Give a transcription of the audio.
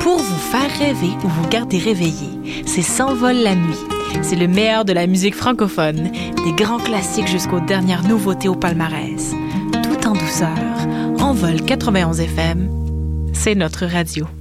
pour vous faire rêver ou vous garder réveillé. C'est S'envole la nuit. C'est le meilleur de la musique francophone, des grands classiques jusqu'aux dernières nouveautés au palmarès. Tout en douceur, Envol 91 FM, c'est notre radio.